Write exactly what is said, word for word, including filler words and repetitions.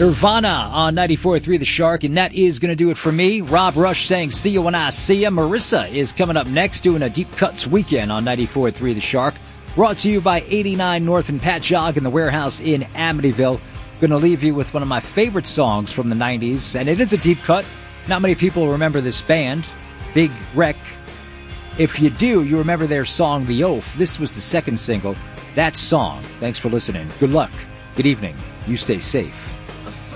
Nirvana on ninety-four point three The Shark, and that is going to do it for me. Rob Rush saying see you when I see ya. Marissa is coming up next doing a Deep Cuts weekend on ninety-four point three The Shark. Brought to you by eighty-nine North and Pat Jog in the warehouse in Amityville. Going to leave you with one of my favorite songs from the nineties, and it is a deep cut. Not many people remember this band, Big Wreck. If you do, you remember their song, The Oath. This was the second single. That song. Thanks for listening. Good luck. Good evening. You stay safe.